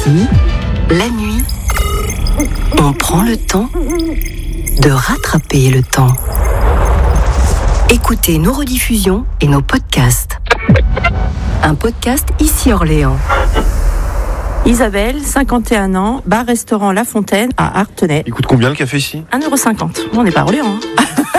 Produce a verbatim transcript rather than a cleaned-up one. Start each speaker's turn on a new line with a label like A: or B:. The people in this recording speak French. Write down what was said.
A: Ici, la nuit, on prend le temps de rattraper le temps. Écoutez nos rediffusions et nos podcasts. Un podcast Ici Orléans.
B: Isabelle, cinquante et un ans, bar-restaurant La Fontaine à Artenay.
C: Il coûte combien le café ici ?
B: un euro cinquante. On n'est pas à Orléans. Hein.